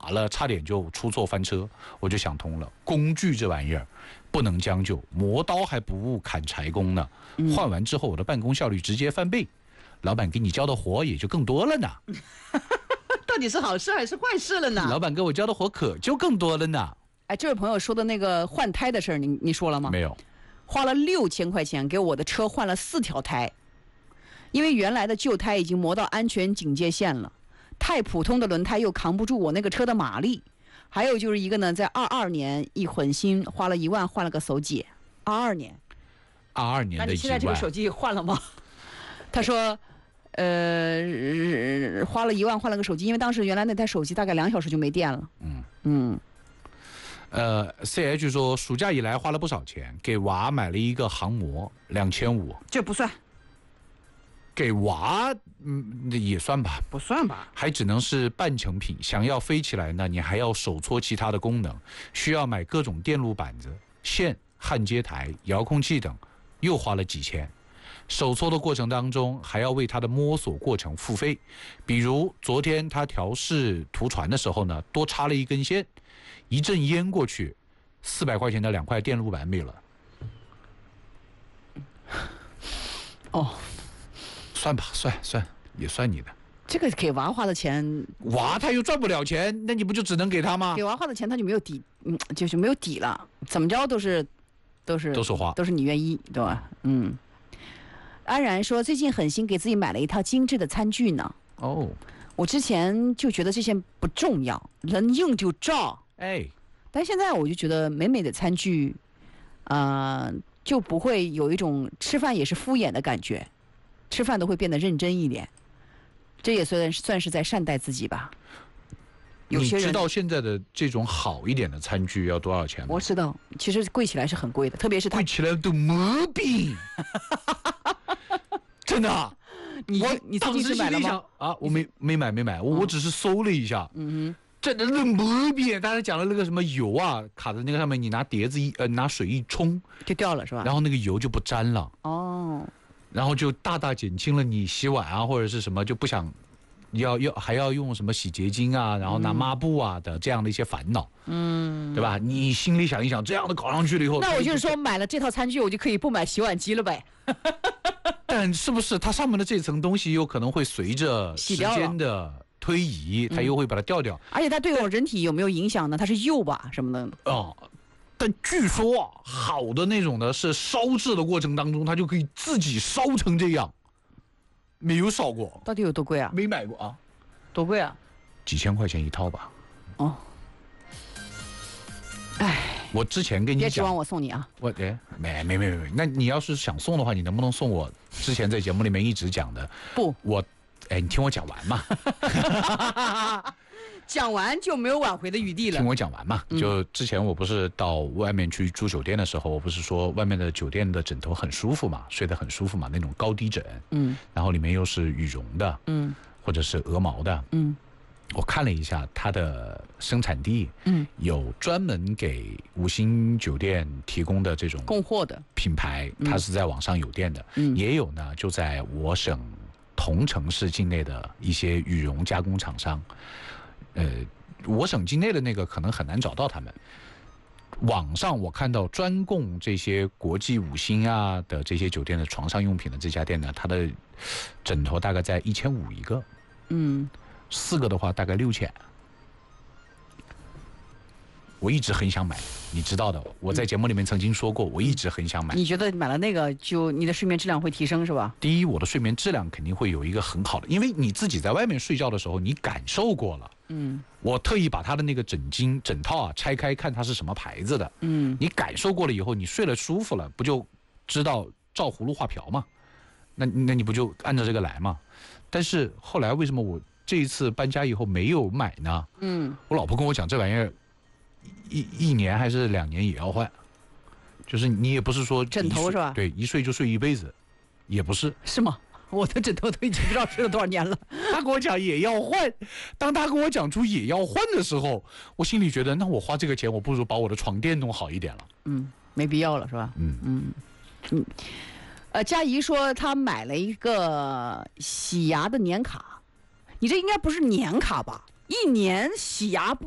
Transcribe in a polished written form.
卡了，差点就出错翻车。我就想通了，工具这玩意儿不能将就，磨刀还不误砍柴工呢。换完之后，我的办公效率直接翻倍，老板给你交的活也就更多了呢。 到底是好事还是坏事了呢？ 老板给我交的活可就更多了呢。 哎，这位朋友说的那个换胎的事儿，你说了吗？ 没有。 花了6000块钱给我的车换了4条胎，因为原来的旧胎已经磨到安全警戒线了，太普通的轮胎又扛不住我那个车的马力。还有就是一个呢，在22年一混新花了1万换了个手机，22年的1万。 那你现在这个手机换了吗？他说，花了1万换了个手机，因为当时原来那台手机大概2小时就没电了。 CH 说暑假以来花了不少钱，给娃买了一个航模2500， 这不算。 给娃也算吧， 不算吧， 还只能是半成品。想要飞起来呢，你还要手搓其他的功能，需要买各种电路板子、线、焊接台、遥控器等，又花了几千。手搓的过程当中还要为它的摸索过程付费，比如昨天他调试图传的时候呢，多插了一根线，一阵烟过去，400块钱的2块电路板没了。 哦， 算吧，算也算你的。 这个给娃花的钱， 娃他又赚不了钱，那你不就只能给他吗？ 给娃花的钱他就没有底，就是没有底了，怎么着都是花， 都是你愿意，对吧？安然说最近狠心给自己买了一套精致的餐具呢。 哦， 我之前就觉得这些不重要，人用就照。但现在我就觉得美美的餐具，就不会有一种吃饭也是敷衍的感觉，吃饭都会变得认真一点。这也算是在善待自己吧。有些人， 你知道现在的这种好一点的餐具要多少钱吗？ 我知道，其实贵起来是很贵的，特别是贵起来都没病。真的、啊， 你最近是买了吗？ 啊，我没买，我只是搜了一下。真的是没病。大家讲的那个什么油啊，卡在那个上面，你拿碟子拿水一冲就掉了是吧？ 然后那个油就不沾了。 哦。 然后就大大减轻了你洗碗啊或者是什么就不想还要用什么洗洁精啊，然后拿抹布啊的这样的一些烦恼。对吧？你心里想一想，这样的搞上去了以后， 那我就是说买了这套餐具，我就可以不买洗碗机了呗。 但是不是它上面的这层东西有可能会随着时间的推移，它又会把它掉。 而且它对我人体有没有影响呢？它是釉吧什么的。 但据说好的那种呢，是烧制的过程当中，它就可以自己烧成这样。没有烧过。 到底有多贵啊？ 没买过啊。 多贵啊？ 几千块钱一套吧。 哦。 我之前跟你讲， 别指望我送你啊！ 没，那你要是想送的话，你能不能送我之前在节目里面一直讲的？ 不， 你听我讲完嘛。 讲完就没有挽回的余地了。 听我讲完嘛，就之前我不是到外面去住酒店的时候，我不是说外面的酒店的枕头很舒服嘛，睡得很舒服嘛，那种高低枕，然后里面又是羽绒的，或者是鹅毛的，我看了一下它的生产地，有专门给5星酒店提供的这种供货的品牌，它是在网上有店的，也有呢，就在我省同城市境内的一些羽绒加工厂商。我省境内的那个可能很难找到他们。网上我看到专供这些国际5星啊的这些酒店的床上用品的这家店呢，它的枕头大概在1500一个，4个的话大概6000。我一直很想买，你知道的，我在节目里面曾经说过，我一直很想买。 你觉得买了那个就你的睡眠质量会提升是吧？ 第一，我的睡眠质量肯定会有一个很好的，因为你自己在外面睡觉的时候，你感受过了。我特意把它的那个枕套啊拆开看它是什么牌子的。你感受过了以后，你睡了舒服了，不就知道照葫芦画瓢吗？那你不就按照这个来吗？但是后来为什么我这一次搬家以后没有买呢？我老婆跟我讲这玩意儿。一年还是2年也要换，就是你也不是说枕头是吧？ 对，一睡就睡一辈子，也不是。 是吗？我的枕头都已经不知道睡了多少年了。 他跟我讲也要换，当他跟我讲出也要换的时候，我心里觉得，那我花这个钱，我不如把我的床垫弄好一点了。 没必要了是吧？佳怡说她买了一个洗牙的年卡，你这应该不是年卡吧？1年洗牙